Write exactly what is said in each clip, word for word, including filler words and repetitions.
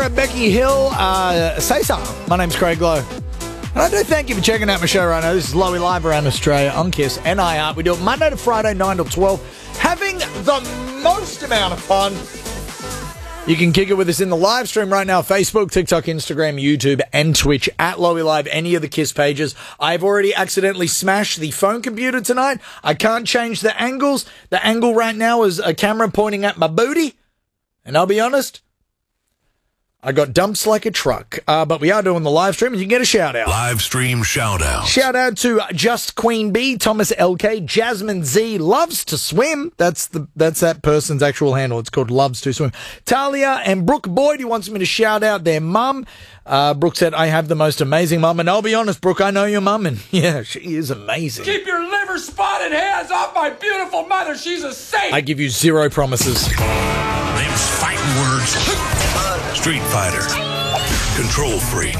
Rebecca, Becky Hill, uh, say something. My name's Craig Lowe. And I do thank you for checking out my show right now. This is Lowy Live around Australia on KISS and iHeart. We do it Monday to Friday, nine till twelve. Having the most amount of fun. You can kick it with us in the live stream right now. Facebook, TikTok, Instagram, YouTube, and Twitch at Lowy Live, any of the KISS pages. I've already accidentally smashed the phone computer tonight. I can't change the angles. The angle right now is a camera pointing at my booty. And I'll be honest, I got dumps like a truck. Uh, but we are doing the live stream, and you can get a shout-out. Live stream shout-out. Shout-out to Just Queen Bee, Thomas L K, Jasmine Z, Loves to Swim. That's the that's that person's actual handle. It's called Loves to Swim. Talia and Brooke Boyd, who wants me to shout-out their mum. Uh, Brooke said, I have the most amazing mum. And I'll be honest, Brooke, I know your mum, and yeah, she is amazing. Keep your liver-spotted hands off my beautiful mother. She's a saint. I give you zero promises. Names fighting words. Street Fighter. Control Freak.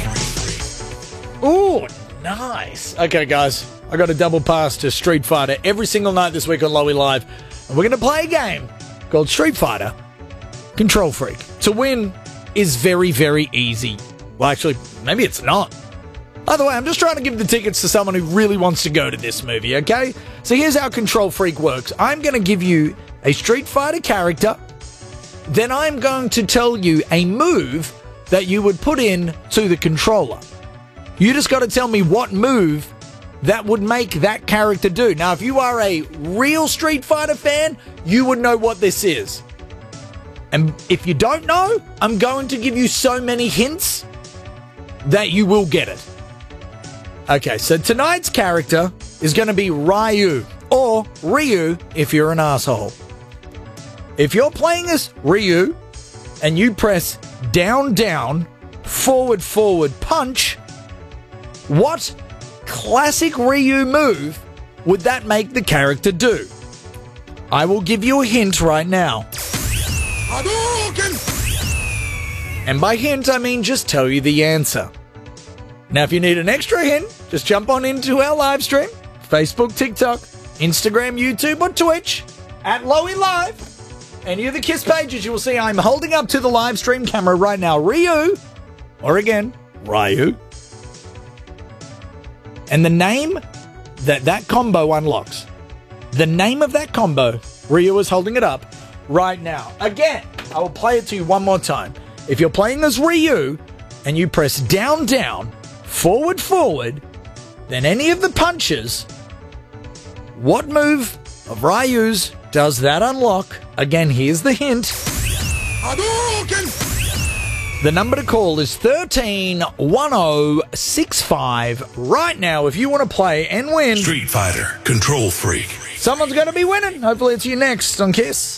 Ooh, nice. Okay, guys, I got a double pass to Street Fighter every single night this week on Lowy Live. And we're going to play a game called Street Fighter Control Freak. To win is very, very easy. Well, actually, maybe it's not. By the way, I'm just trying to give the tickets to someone who really wants to go to this movie, okay? So here's how Control Freak works. I'm going to give you a Street Fighter character. Then I'm going to tell you a move that you would put in to the controller. You just got to tell me what move that would make that character do. Now, if you are a real Street Fighter fan, you would know what this is. And if you don't know, I'm going to give you so many hints that you will get it. Okay, so tonight's character is going to be Ryu, or Ryu if you're an asshole. If you're playing as Ryu and you press down, down, forward, forward, punch, what classic Ryu move would that make the character do? I will give you a hint right now. And by hint, I mean just tell you the answer. Now, if you need an extra hint, just jump on into our live stream, Facebook, TikTok, Instagram, YouTube, or Twitch, at Lowy Live. Any of the KISS pages, you will see I'm holding up to the live stream camera right now, Ryu, or again, Ryu. And the name that that combo unlocks, the name of that combo, Ryu is holding it up right now. Again, I will play it to you one more time. If you're playing as Ryu and you press down, down, forward, forward, then any of the punches, what move of Ryu's does that unlock? Again, here's the hint. The number to call is one three one zero six five right now if you want to play and win. Street Fighter Control Freak. Someone's going to be winning. Hopefully it's you next on KISS.